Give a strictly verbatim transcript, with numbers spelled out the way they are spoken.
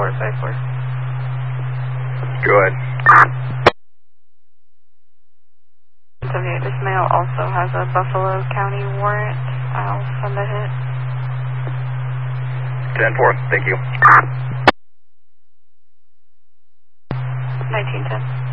four five four. Go ahead. seventy-eight, this male also has a Buffalo County warrant. I'll send a hit. ten four, thank you. nineteen ten.